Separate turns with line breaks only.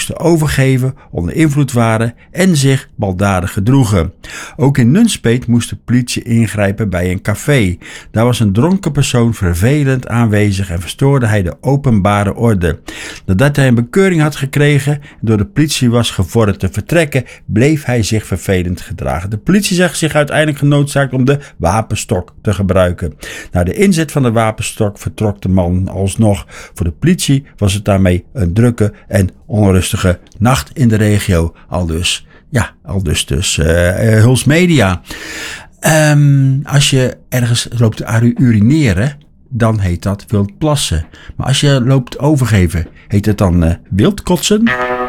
moesten overgeven, onder invloed waren en zich baldadig gedroegen. Ook in Nunspeet moest de politie ingrijpen bij een café. Daar was een dronken persoon vervelend aanwezig en verstoorde hij de openbare orde. Nadat hij een bekeuring had gekregen en door de politie was gevorderd te vertrekken, bleef hij zich vervelend gedragen. De politie zag zich uiteindelijk genoodzaakt om de wapenstok te gebruiken. Na de inzet van de wapenstok vertrok de man alsnog. Voor de politie was het daarmee een drukke en onrustige nacht in de regio. Aldus Huls Media. Als je ergens loopt te urineren, dan heet dat wild plassen. Maar als je loopt overgeven, heet het dan wild kotsen?